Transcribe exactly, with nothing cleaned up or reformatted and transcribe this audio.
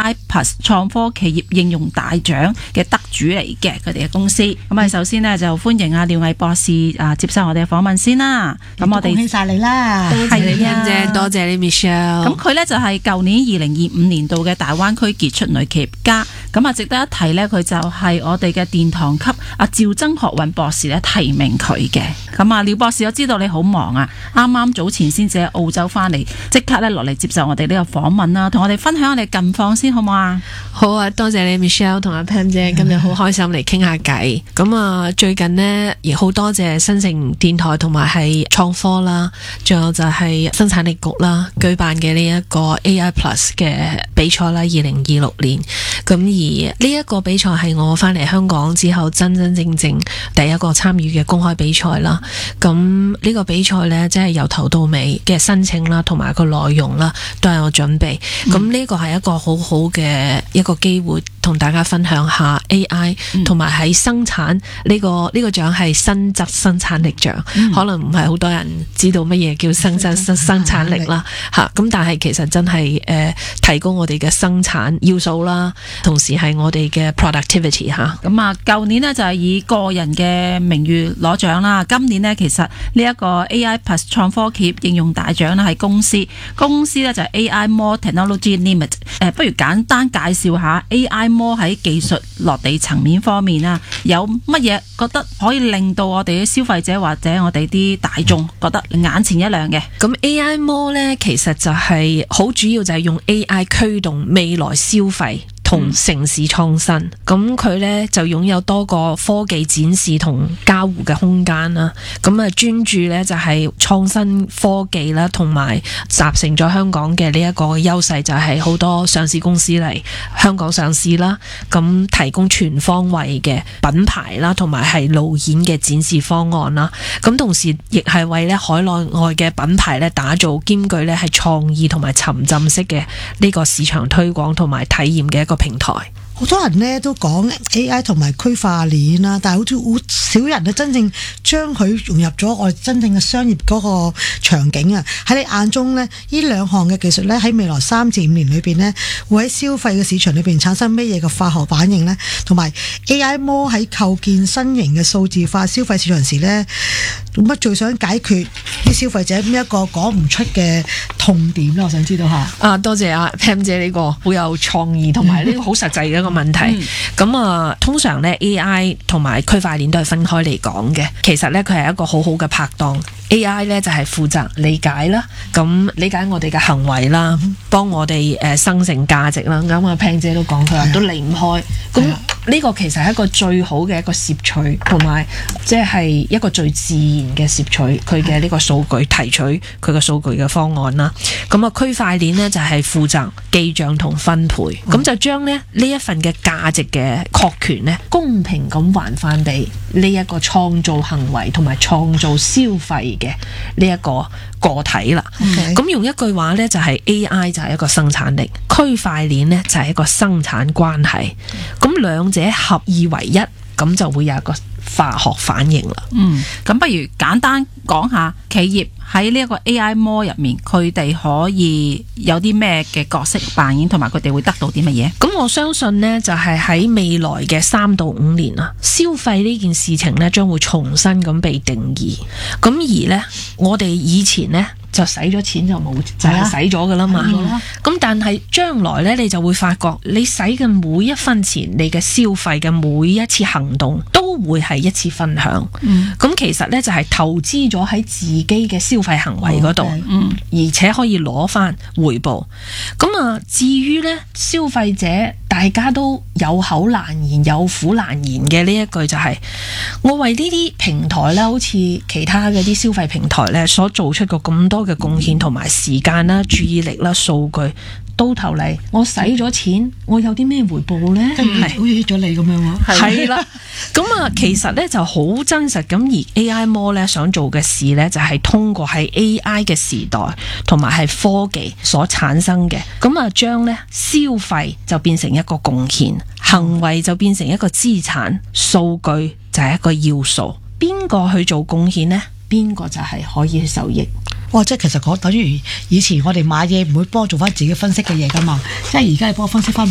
I Plus 創科企業應用大獎嘅得主嚟嘅，佢哋嘅公司。咁啊，首先呢，就歡迎阿廖毅博士啊接受我哋嘅訪問先啦。咁我哋恭喜晒你啦， 多謝你潘姐，多謝你 Michelle。 咁佢呢，就係舊年二零二五年度嘅大灣區傑出女企業家。咁啊，值得一提呢，佢就係我哋嘅殿堂級阿趙曾學韻博士咧提名佢嘅。咁啊，廖博士，我知道你好忙啊，啱啱早前先至喺澳洲翻嚟，即刻咧落嚟接受我哋呢個訪問啦，同我哋分享我哋近況先，好唔好啊？ 好啊，多謝你 Michelle 同阿 Pam 姐，今日好開心嚟傾下偈。咁啊，最近呢，亦好多謝新城電台同埋係創科啦，仲有就係生產力局啦舉辦嘅呢一個 A I Plus 嘅比賽啦，二零二六年。咁而呢一個比賽係我翻嚟香港之後真真正正第一個參與嘅公開比賽啦。咁呢個比賽呢，即係由頭到尾嘅申請啦，同埋個內容啦，都係我準備。咁呢個係一個好好嘅一個機會，同大家分享下 A I，同埋喺生產呢、這個呢、這個獎係新質生產力獎，嗯、可能唔係好多人知道乜嘢叫新質生生產力啦吓。咁但係其實真係誒、呃、提高我哋嘅生產要素啦，同時係我哋嘅 productivity 吓。 咁啊，舊年呢就係以個人嘅名譽攞獎啦，今年呢，其實呢一個 A I Plus 創科企業應用大獎呢係公司，公司呢就係 A I More Technology Limited。誒，不如簡單介紹下 A I More 喺技術落地層面方面啊，有乜嘢覺得可以令到我哋啲消費者或者我哋啲大眾覺得眼前一亮嘅？ 咁 A I More 呢，其實就係好主要就係用 A I 驅動未來消費同城市創新，咁佢呢就擁有多個科技展示同交互嘅空間啦。咁啊專注呢就係創新科技啦，同埋集成咗香港嘅呢一個優勢，就係好多上市公司嚟香港上市啦。咁提供全方位嘅品牌啦，同埋係路演嘅展示方案啦。咁同時亦係為呢海內外嘅品牌呢打造兼具呢係創意同埋沉浸式嘅呢個市場推廣同埋體驗嘅一個平台。 好多人呢都講 A I 同埋區塊鏈啦，但係好似好少人咧真正將佢融入咗我哋真正嘅商業嗰個場景啊！喺你眼中呢，呢兩項嘅技術呢，喺未來三至五年裏邊呢，會喺消費嘅市場裏邊產生咩嘢嘅化學反應呢？同埋 A I More 喺構建新型嘅數字化消費市場時呢，乜最想解決啲消費者咩一個講唔出嘅痛點呢？我想知道下。 啊，多謝阿 Pam 姐呢個好有創意同埋呢個好實際嘅一個問題。咁、嗯、啊，通常呢 A I 同埋區塊鏈都係分開嚟講嘅。其實呢，佢係一個好好嘅拍檔。A I 呢就係負責理解啦，咁理解我哋嘅行為啦，幫我哋誒生成價值啦。啱啊，Pam 姐都講佢話都離唔開。咁呢個其實係一個最好嘅一個攝取，同埋即係一個最自然嘅攝取佢嘅呢個數據，提取佢嘅數據嘅方案啦。咁啊，區塊鏈呢就係負責記帳同分配，咁、嗯、就將咧呢一份嘅價值嘅確權呢公平咁還翻俾呢一個創造行為同埋創造消費嘅呢一個個體啦。咁、okay. 用一句話呢，就係 A I 就係一個生產力，區塊鏈呢就係一個生產關係。咁兩者合二為一，咁就會有一個化學反應啦。 嗯，咁不如簡單講下企業喺呢一個 A I More 入面，佢哋可以有啲咩嘅角色扮演，同埋佢哋會得到啲乜嘢？ 咁我相信呢，就係喺未來嘅三到五年啊，消費呢件事情呢將會重新咁被定義。咁而呢，我哋以前呢，就使咗錢就冇，就係使咗噶啦嘛。咁、嗯、但係將來呢，你就會發覺你使嘅每一分錢，你嘅消費嘅每一次行動，都會係一次分享。咁、嗯、其實呢，就係、是、投資咗喺自己嘅消費行為嗰度、哦 okay. 嗯，而且可以攞翻回報。咁啊，至於呢，消費者大家都有口難言、有苦難言嘅呢一句就係、是，我為呢啲平台呢，好似其他嘅啲消費平台呢，所做出過咁多嘅貢獻同埋時間啦、注意力啦、數據，到頭嚟我使咗錢，我有啲咩回報呢？ 係好似益咗你咁樣喎。 係啦，咁啊，其實呢就好真實咁，而 A I More 呢想做嘅事呢，就係通過喺 A I 嘅時代同埋係科技所產生嘅，咁啊將呢消費就變成一個貢獻，行為就變成一個資產，數據就係一個要素。邊個去做貢獻呢？邊個就係可以受益。 哇！即係其實講等於以前我哋買嘢唔會幫我做翻自己分析嘅嘢噶嘛，即係而家係幫我分析翻。